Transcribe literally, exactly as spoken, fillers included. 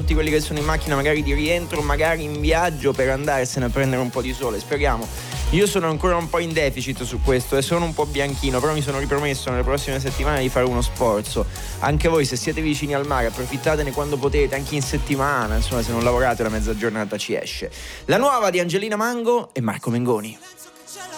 tutti quelli che sono in macchina, magari di rientro, magari in viaggio, per andarsene a prendere un po' di sole, speriamo. Io sono ancora un po' in deficit su questo e sono un po' bianchino, però mi sono ripromesso nelle prossime settimane di fare uno sforzo. Anche voi, se siete vicini al mare, approfittatene quando potete, anche in settimana, insomma, se non lavorate la mezza giornata ci esce. La nuova di Angelina Mango e Marco Mengoni.